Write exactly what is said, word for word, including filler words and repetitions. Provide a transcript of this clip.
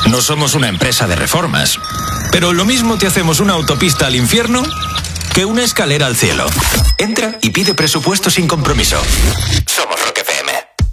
No somos una empresa de reformas, pero lo mismo te hacemos una autopista al infierno que una escalera al cielo. Entra y pide presupuesto sin compromiso. Somos Roqueros.